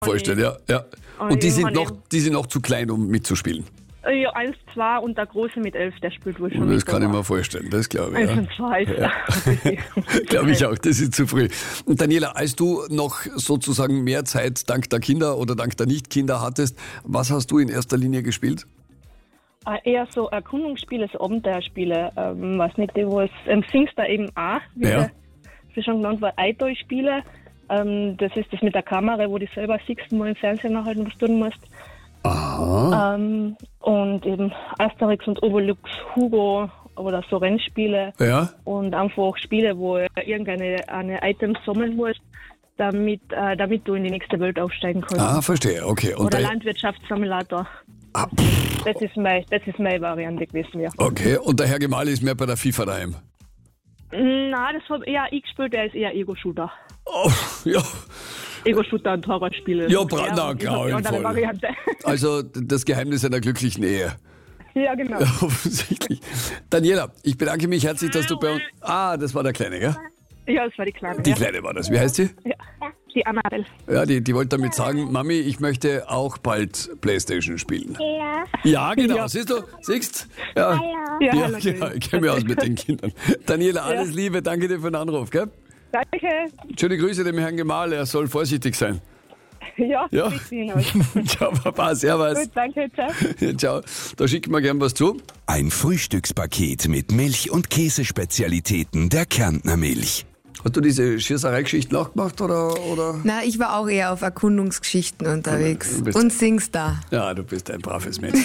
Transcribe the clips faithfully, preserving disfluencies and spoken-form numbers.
vorstellen, ja. ja. Und die sind, noch, die sind noch zu klein, um mitzuspielen. Ja, eins, zwei und der Große mit elf, der spielt wohl schon. Das kann ich mir vorstellen, das glaube ich. Eins und zwei. Ja. Glaube ich auch, das ist zu früh. Und Daniela, als du noch sozusagen mehr Zeit dank der Kinder oder dank der Nicht-Kinder hattest, was hast du in erster Linie gespielt? Äh, eher so Erkundungsspiele, so Abenteuerspiele. Ähm, weiß nicht, die, wo es ähm, singst da eben auch, wie Ja. der, wie schon genannt war, Eitoy-Spiele. Ähm, das ist das mit der Kamera, wo du selber siehst, mal im Fernsehen nachhalten, was du tun musst. Aha. Ähm, und eben Asterix und Obelix, Hugo oder so Rennspiele. Ja. Und einfach Spiele, wo du irgendeine eine Items sammeln musst, damit, äh, damit du in die nächste Welt aufsteigen kannst. Ah, verstehe, okay. Und oder der, Landwirtschaftssimulator. ah, Das ist meine, das ist meine Variante gewesen, ja. okay, und der Herr Gemahl ist mehr bei der FIFA daheim. Nein, das habe eher ich gespielt, der ist eher Ego-Shooter. Oh, ja. Ego-Shooter und Horrorspiele. Ja, Ja, bra- na, und ich hab die andere grauenvoll. Variante. Also das Geheimnis einer glücklichen Ehe. Ja, genau. Ja, offensichtlich. Daniela, ich bedanke mich herzlich, dass du bei uns... Ah, das war der Kleine, gell? Ja, das war die Kleine. Die ja. Kleine war das. Wie heißt sie? Ja, die Annabelle. Ja, die, die wollte damit sagen, Mami, ich möchte auch bald Playstation spielen. Ja. Ja, genau. Ja. Siehst du? Siehst? Ja. Hallo. Ja, Ja, hallo, genau. Ich kenne mich aus mit den Kindern. Daniela, alles Ja. Liebe. Danke dir für den Anruf, gell? Danke. Schöne Grüße dem Herrn Gemahl. Er soll vorsichtig sein. Ja, Ja. richtig hinaus. Ciao, Papa. Servus. Gut, danke, ciao. Ciao. Da schicken wir gern was zu. Ein Frühstückspaket mit Milch- und Käsespezialitäten der Kärntner Milch. Hast du diese Schießerei-Geschichten auch gemacht, oder, oder? Na, ich war auch eher auf Erkundungsgeschichten unterwegs. Du bist- Und Singstar. Ja, du bist ein braves Mädchen.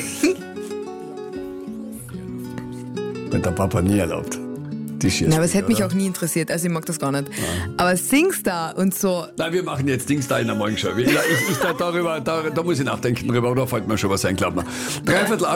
Wenn der Papa nie erlaubt. Die Schießerei, Na, aber es hätte mich oder? auch nie interessiert, also ich mag das gar nicht. Aber Singstar und so, Nein, wir machen jetzt Dings da in der Morgenshow. Ich, ich, ich da darüber, da, da muss ich nachdenken drüber, oder fällt mir schon was ein, glaub mir. Dreiviertel acht.